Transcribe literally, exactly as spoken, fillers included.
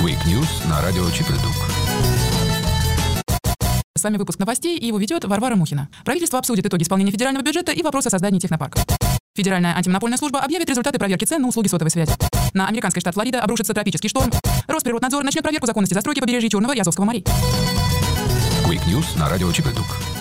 Quick News на радио Чип-и-Дук. С вами выпуск новостей, и его ведет Варвара Мухина. Правительство обсудит итоги исполнения федерального бюджета и вопрос о создании технопарка. Федеральная антимонопольная служба объявит результаты проверки цен на услуги сотовой связи. На американский штат Флорида обрушится тропический шторм. Росприроднадзор начнет проверку законности застройки побережья Черного и Азовского морей. Quick News на радио Чип-и-Дук.